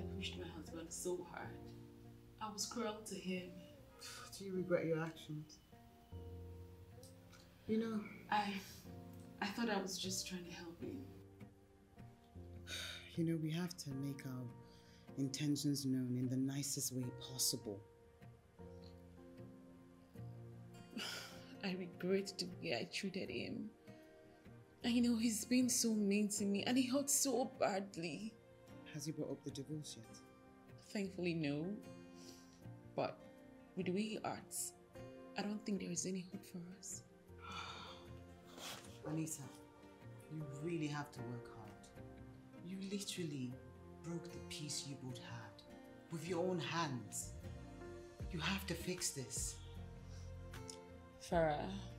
pushed my husband so hard. I was cruel to him. Do you regret your actions? You know, I thought I was just trying to help him. You know, we have to make our intentions known in the nicest way possible. I regret the way I treated him. I know he's been so mean to me and he hurt so badly. Has he brought up the divorce yet? Thankfully, no. But with the way he acts, I don't think there is any hope for us. Anita, you really have to work hard. You literally broke the peace you both had with your own hands. You have to fix this. Farah,